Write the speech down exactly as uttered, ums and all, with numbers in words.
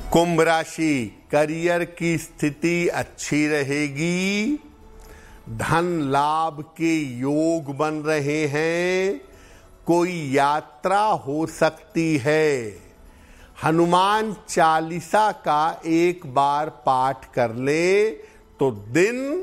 कुंभ राशि, करियर की स्थिति अच्छी रहेगी। धन लाभ के योग बन रहे हैं। कोई यात्रा हो सकती है। हनुमान चालीसा का एक बार पाठ कर ले तो दिन